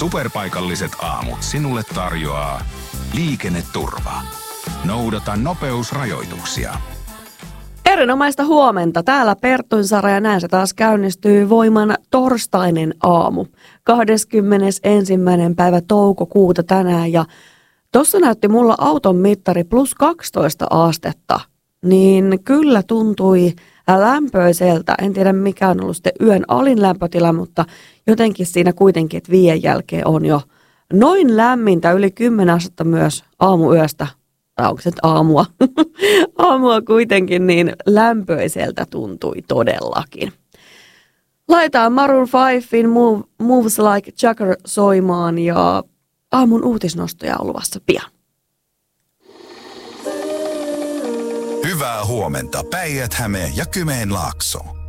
Superpaikalliset aamut sinulle tarjoaa liikenneturva. Noudata nopeusrajoituksia. Erinomaista huomenta. Täällä Perttunsara ja näin se taas käynnistyy voiman torstainen aamu. 21. päivä toukokuuta tänään ja tossa näytti mulla auton mittari plus 12 astetta. Niin kyllä tuntui lämpöiseltä. En tiedä mikä on ollut sitten yön alin lämpötila, mutta jotenkin siinä kuitenkin, että 5 jälkeen on jo noin lämmintä, yli 10 astetta myös aamuyöstä. Tai onko se nyt aamua? Aamua kuitenkin niin lämpöiseltä tuntui todellakin. Laitetaan Maroon 5:in Moves Like Jagger soimaan ja aamun uutisnostoja on luvassa pian. Hyvää huomenta Päijät-Häme ja Kymenlaakso.